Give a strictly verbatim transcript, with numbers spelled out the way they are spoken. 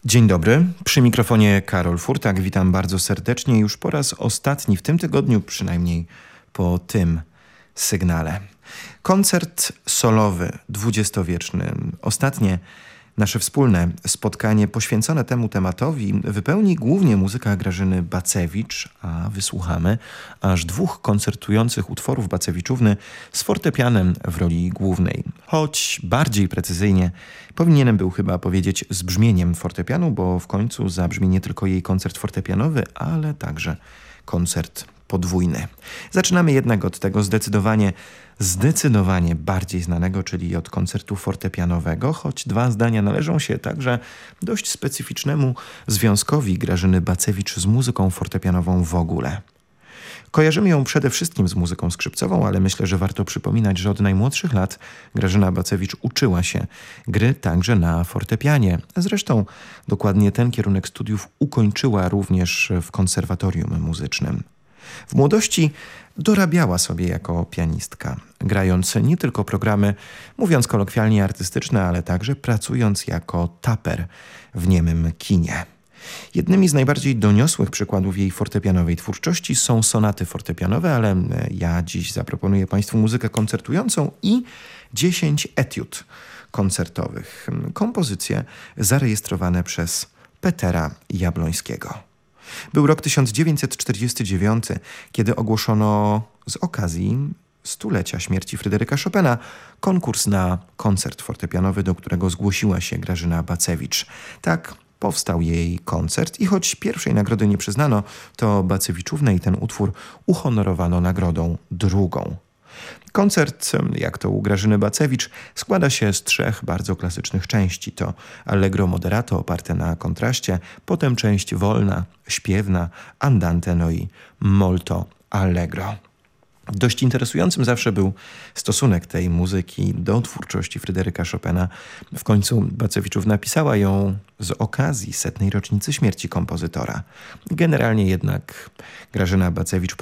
Dzień dobry, przy mikrofonie Karol Furtak, witam bardzo serdecznie już po raz ostatni w tym tygodniu, przynajmniej po tym sygnale. Koncert solowy, dwudziestowieczny, ostatnie nasze wspólne spotkanie poświęcone temu tematowi wypełni głównie muzyka Grażyny Bacewicz, a wysłuchamy aż dwóch koncertujących utworów Bacewiczówny z fortepianem w roli głównej. Choć bardziej precyzyjnie powinienem był chyba powiedzieć z brzmieniem fortepianu, bo w końcu zabrzmi nie tylko jej koncert fortepianowy, ale także koncert podwójny. Zaczynamy jednak od tego zdecydowanie, zdecydowanie bardziej znanego, czyli od koncertu fortepianowego, choć dwa zdania należą się także dość specyficznemu związkowi Grażyny Bacewicz z muzyką fortepianową w ogóle. Kojarzymy ją przede wszystkim z muzyką skrzypcową, ale myślę, że warto przypominać, że od najmłodszych lat Grażyna Bacewicz uczyła się gry także na fortepianie. Zresztą dokładnie ten kierunek studiów ukończyła również w konserwatorium muzycznym. W młodości dorabiała sobie jako pianistka, grając nie tylko programy, mówiąc kolokwialnie, artystyczne, ale także pracując jako taper w niemym kinie. Jednymi z najbardziej doniosłych przykładów jej fortepianowej twórczości są sonaty fortepianowe, ale ja dziś zaproponuję Państwu muzykę koncertującą i dziesięć etiud koncertowych. Kompozycje zarejestrowane przez Petera Jabłońskiego. Był rok tysiąc dziewięćset czterdziesty dziewiąty, kiedy ogłoszono z okazji stulecia śmierci Fryderyka Chopina konkurs na koncert fortepianowy, do którego zgłosiła się Grażyna Bacewicz. Tak powstał jej koncert i choć pierwszej nagrody nie przyznano, to Bacewiczównej ten utwór uhonorowano nagrodą drugą. Koncert, jak to u Grażyny Bacewicz, składa się z trzech bardzo klasycznych części. To allegro moderato oparte na kontraście, potem część wolna, śpiewna, andante, no i molto allegro. Dość interesującym zawsze był stosunek tej muzyki do twórczości Fryderyka Chopina. W końcu Bacewicz napisała ją z okazji setnej rocznicy śmierci kompozytora. Generalnie jednak Grażyna Bacewicz